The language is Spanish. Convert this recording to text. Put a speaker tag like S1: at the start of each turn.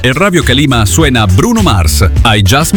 S1: En Radio Calima suena Bruno Mars, I Just